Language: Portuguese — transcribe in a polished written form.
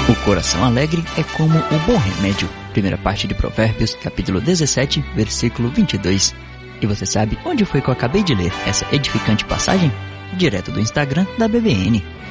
O coração alegre é como o bom remédio. Primeira parte de Provérbios, capítulo 17, versículo 22. E você sabe onde foi que eu acabei de ler essa edificante passagem? Direto do Instagram da BBN.